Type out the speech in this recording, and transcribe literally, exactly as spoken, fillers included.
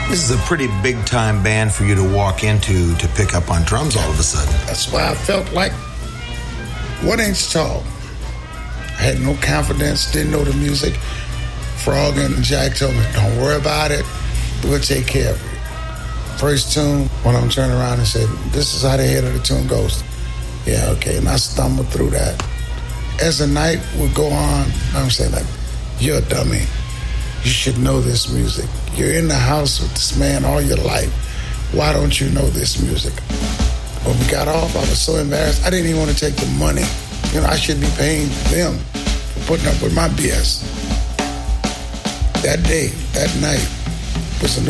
This is a pretty big-time band for you to walk into to pick up on drums all of a sudden. That's why I felt like one inch tall. I had no confidence, didn't know the music. Frog and Jack told me, don't worry about it, we'll take care of it. First tune, when I'm turning around and said, this is how the head of the tune goes. Yeah, okay, and I stumbled through that. As the night would go on, I'm saying like, you're a dummy. You should know this music. You're in the house with this man all your life. Why don't you know this music? When we got off, I was so embarrassed. I didn't even want to take the money. You know, I should be paying them for putting up with my B S. That day, that night, was a